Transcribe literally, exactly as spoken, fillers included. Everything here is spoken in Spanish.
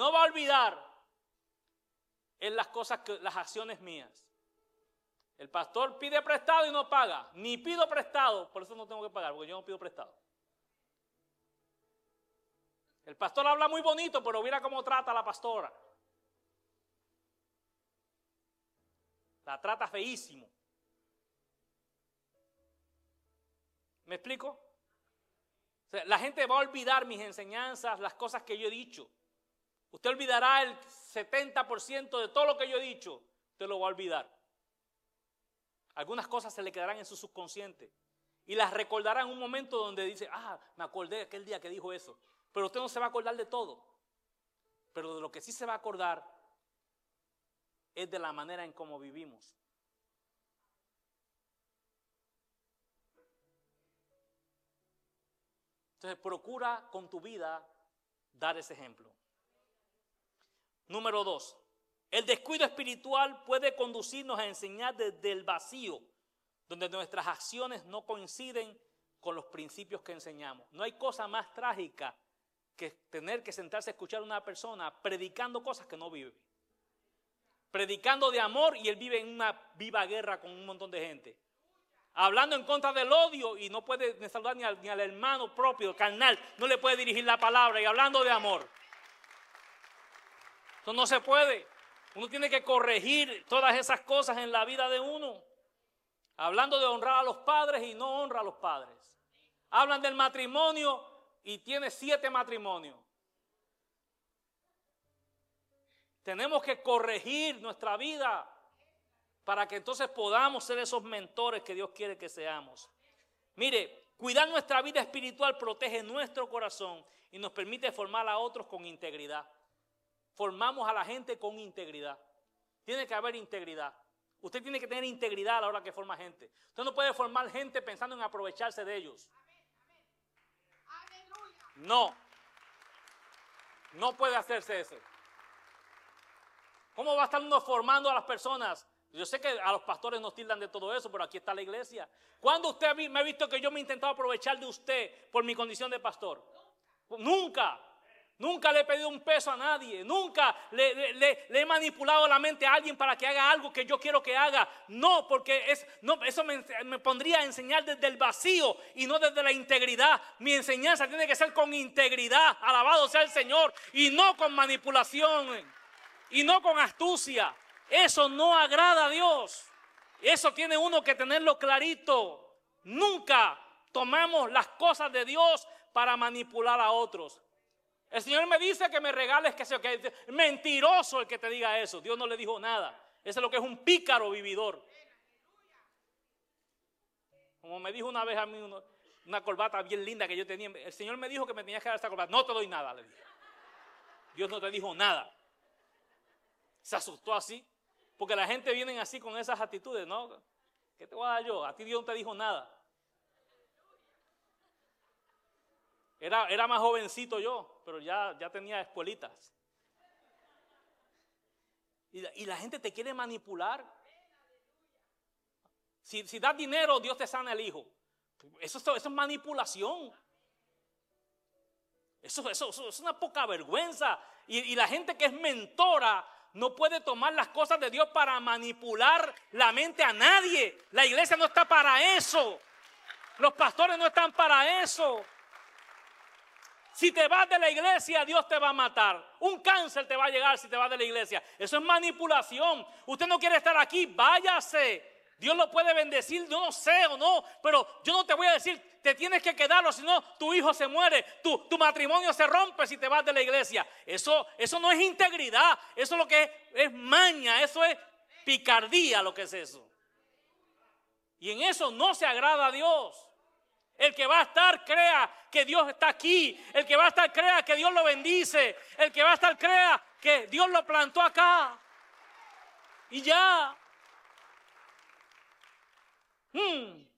no va a olvidar es las cosas, que, las acciones mías. El pastor pide prestado y no paga. Ni pido prestado, por eso no tengo que pagar, porque yo no pido prestado. El pastor habla muy bonito, pero mira cómo trata a la pastora. La trata feísimo. ¿Me explico? O sea, la gente va a olvidar mis enseñanzas, las cosas que yo he dicho. Usted olvidará el setenta por ciento de todo lo que yo he dicho. Usted lo va a olvidar. Algunas cosas se le quedarán en su subconsciente. Y las recordará en un momento donde dice, ah, me acordé de aquel día que dijo eso. Pero usted no se va a acordar de todo. Pero de lo que sí se va a acordar es de la manera en cómo vivimos. Entonces procura con tu vida dar ese ejemplo. Número dos, el descuido espiritual puede conducirnos a enseñar desde el vacío, donde nuestras acciones no coinciden con los principios que enseñamos. No hay cosa más trágica que tener que sentarse a escuchar a una persona predicando cosas que no vive. Predicando de amor y él vive en una viva guerra con un montón de gente. Hablando en contra del odio y no puede ni saludar ni al, ni al hermano propio, carnal, no le puede dirigir la palabra y hablando de amor. Eso no se puede. Uno tiene que corregir todas esas cosas en la vida de uno. Hablando de honrar a los padres y no honra a los padres. Hablan del matrimonio y tiene siete matrimonios. Tenemos que corregir nuestra vida para que entonces podamos ser esos mentores que Dios quiere que seamos. Mire, cuidar nuestra vida espiritual protege nuestro corazón y nos permite formar a otros con integridad. Formamos a la gente con integridad. Tiene que haber integridad. Usted tiene que tener integridad a la hora que forma gente. Usted no puede formar gente pensando en aprovecharse de ellos. No. No puede hacerse eso. ¿Cómo va a estar uno formando a las personas? Yo sé que a los pastores nos tildan de todo eso, pero aquí está la iglesia. ¿Cuándo usted me ha visto que yo me he intentado aprovechar de usted por mi condición de pastor? Nunca. Nunca le he pedido un peso a nadie. Nunca le, le, le, le he manipulado la mente a alguien para que haga algo que yo quiero que haga. No, porque es, no, eso me, me pondría a enseñar desde el vacío y no desde la integridad. Mi enseñanza tiene que ser con integridad. Alabado sea el Señor. Y no con manipulación. Y no con astucia. Eso no agrada a Dios. Eso tiene uno que tenerlo clarito. Nunca tomamos las cosas de Dios para manipular a otros. El Señor me dice que me regales que sea que mentiroso el que te diga eso. Dios no le dijo nada. Eso es lo que es un pícaro vividor. Como me dijo una vez a mí uno, una corbata bien linda que yo tenía. El Señor me dijo que me tenía que dar esta corbata. No te doy nada, le dije. Dios no te dijo nada. Se asustó así. Porque la gente viene así con esas actitudes, ¿no? ¿Qué te voy a dar yo? A ti Dios no te dijo nada. Era, era más jovencito yo, pero ya, ya tenía escuelitas. Y, y la gente te quiere manipular. Si, si das dinero, Dios te sana el hijo. Eso, eso es manipulación. Eso, eso, eso es una poca vergüenza. Y, y la gente que es mentora no puede tomar las cosas de Dios para manipular la mente a nadie. La iglesia no está para eso. Los pastores no están para eso. Si te vas de la iglesia, Dios te va a matar. Un cáncer te va a llegar si te vas de la iglesia. Eso es manipulación. Usted no quiere estar aquí, váyase. Dios lo puede bendecir, yo no sé o no, pero yo no te voy a decir, te tienes que quedar, o si no, tu hijo se muere, tu, tu matrimonio se rompe si te vas de la iglesia. Eso, eso no es integridad, eso es lo que es, es maña, eso es picardía lo que es eso. Y en eso no se agrada a Dios. El que va a estar, crea que Dios está aquí. El que va a estar, crea que Dios lo bendice. El que va a estar, crea que Dios lo plantó acá. Y ya. Hmm.